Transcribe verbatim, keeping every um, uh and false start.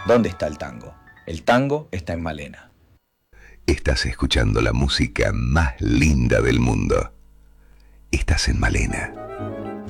¿Dónde está el tango? El tango está en Malena. Estás escuchando la música más linda del mundo. Estás en Malena.